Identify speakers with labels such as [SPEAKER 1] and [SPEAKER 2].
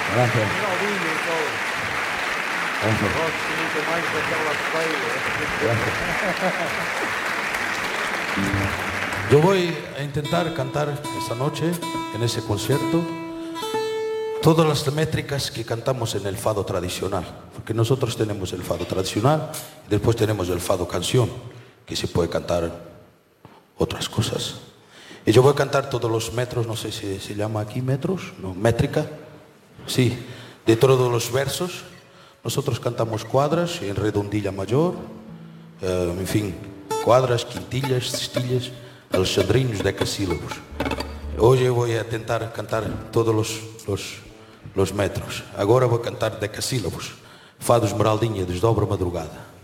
[SPEAKER 1] Gracias.
[SPEAKER 2] Ronaldinho e todo.
[SPEAKER 1] Gracias.
[SPEAKER 2] Gosto muito mais daquela feia.
[SPEAKER 3] Yo voy a intentar cantar esta noche, en ese concierto, todas las métricas que cantamos en el fado tradicional, porque nosotros tenemos el fado tradicional y después tenemos el fado canción, que se puede cantar otras cosas. Y yo voy a cantar todos los metros, no sé si se llama aquí metros, no, métrica, sí, de todos los versos. Nosotros cantamos cuadras en redondilla mayor, en fin, cuadras, quintillas, cestillas, alexandrinos, decasílabos. Hoy eu voy a tentar cantar todos los metros. Agora vou cantar decasílabos. Fado Esmeraldinha, desdobra madrugada.